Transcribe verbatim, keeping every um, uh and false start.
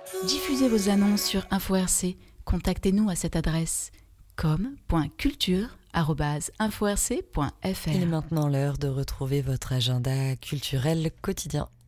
Diffusez vos annonces sur Info R C. Contactez-nous à cette adresse com point culture arobase info r c point f r. Il est maintenant l'heure de retrouver votre agenda culturel quotidien.